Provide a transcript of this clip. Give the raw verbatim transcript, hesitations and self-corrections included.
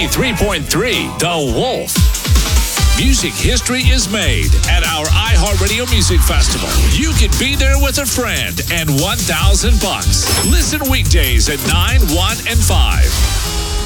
ninety-three point three The Wolf. Music history is made at our iHeartRadio Music Festival. You can be there with a friend and one thousand bucks. Listen weekdays at nine, one, and five.